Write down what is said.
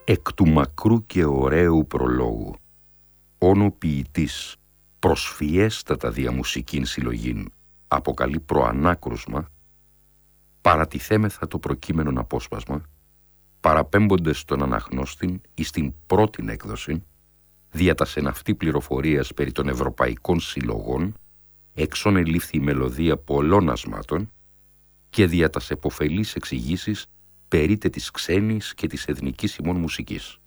Εκ του μακρού και ωραίου προλόγου, όν ο ποιητής προσφιέστατα δια μουσικήν συλλογήν αποκαλεί προανάκρουσμα, παρατηθέμεθα το προκείμενον απόσπασμα, παραπέμποντες στον αναγνώστην εις την πρώτην έκδοση, δια τας εν αυτή πληροφορίας περί των ευρωπαϊκών συλλογών, εξών ελήφθη η μελωδία πολλών ασμάτων και δια τας επωφελείς εξηγήσεις περίτε της ξένης και της εθνικής ημών μουσικής.